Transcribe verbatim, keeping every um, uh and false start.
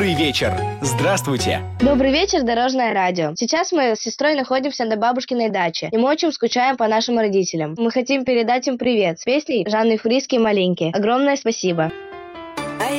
Добрый вечер! Здравствуйте! Добрый вечер, Дорожное радио. Сейчас мы с сестрой находимся на бабушкиной даче, и мы очень скучаем по нашим родителям. Мы хотим передать им привет с песней Жанны Фриске «Маленькие». Огромное спасибо!